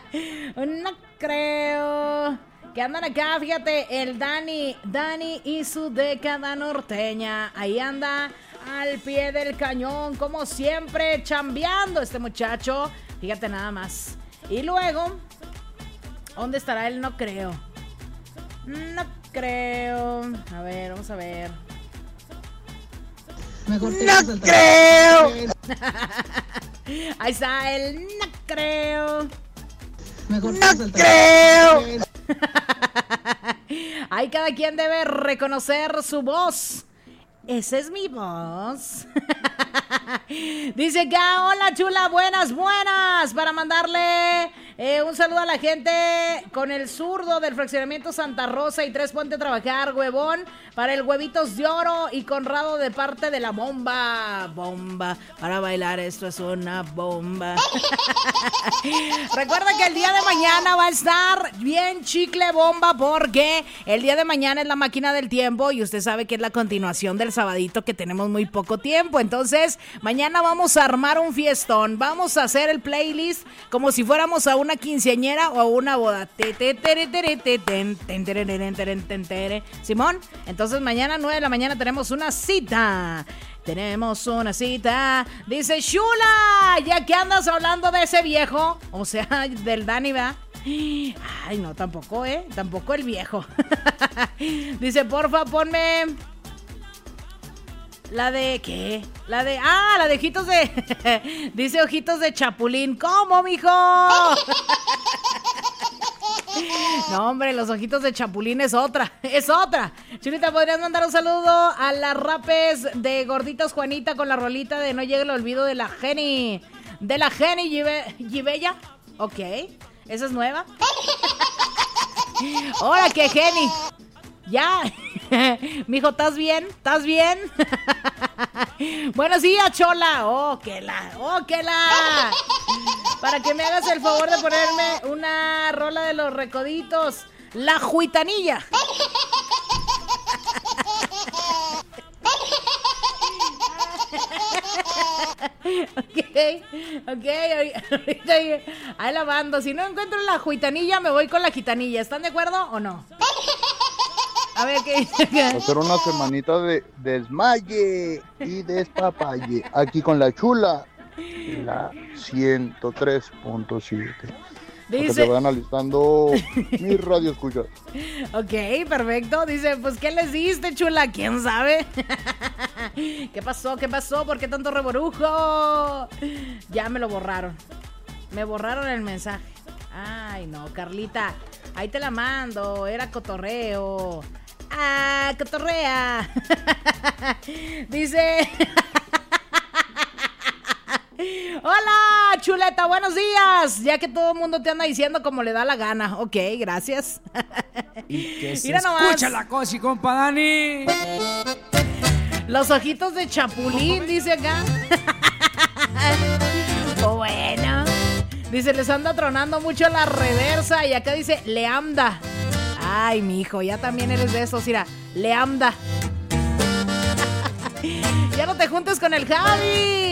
No creo. Que andan acá, fíjate, el Dani y su década norteña. Ahí anda al pie del cañón, como siempre, chambeando este muchacho. Fíjate nada más. Y luego, ¿dónde estará él? No creo. No creo. A ver, vamos a ver. Mejor ¡No creo! Ahí está el no creo. Mejor ¡No creo! Ahí cada quien debe reconocer su voz. Esa es mi voz. Dice acá, hola chula, buenas. Para mandarle un saludo a la gente con el zurdo del fraccionamiento Santa Rosa y 3 ponte a trabajar, huevón. Para el Huevitos de Oro y Conrado de parte de la bomba. Bomba, para bailar esto es una bomba. Recuerda que el día de mañana va a estar bien chicle bomba porque el día de mañana es la máquina del tiempo y usted sabe que es la continuación del sabadito que tenemos muy poco tiempo. Entonces, mañana vamos a armar un fiestón. Vamos a hacer el playlist como si fuéramos a una quinceañera o a una boda. Simón, entonces mañana 9 de la mañana tenemos una cita. Dice Shula, ya que andas hablando de ese viejo, o sea, del Dani, ¿verdad? Ay, no, tampoco, tampoco el viejo. Dice, porfa, ponme la de, ¿qué? La de ojitos de... Dice ojitos de chapulín. ¿Cómo, mijo? No, hombre, los ojitos de chapulín es otra. Chulita, ¿podrías mandar un saludo a las rapes de Gorditos Juanita con la rolita de No llegue el olvido de la Jenny? De la Jenny Gibella. Ok, esa es nueva. Hola, que Jenny. Ya. Mijo, ¿estás bien? Buenos días, chola. Oh, que la. Para que me hagas el favor de ponerme una rola de los Recoditos. La Juitanilla. Ok, ahorita ahí la mando. Si no encuentro la Juitanilla, me voy con la Gitanilla. ¿Están de acuerdo o no? A ver qué dice acá. Hacer una semanita de desmaye y despapalle. Aquí con la chula, la 103.7. Dice, te van alistando mis radio escuchas. Ok, perfecto. Dice, pues, ¿qué les diste, chula? ¿Quién sabe? ¿Qué pasó? ¿Por qué tanto reborujo? Ya me lo borraron. Me borraron el mensaje. Ay, no, Carlita. Ahí te la mando. Era cotorreo. Ah, cotorrea. Dice... Hola, chuleta, buenos días. Ya que todo el mundo te anda diciendo como le da la gana. Ok, gracias. Y que se Mira nomás. escucha la cosi, compa Dani. Los ojitos de chapulín, dice acá. Bueno. Dice, les anda tronando mucho la reversa. Y acá dice, le anda. Ay, mijo, ya también eres de esos, mira. Le anda. Ya no te juntes con el Javi.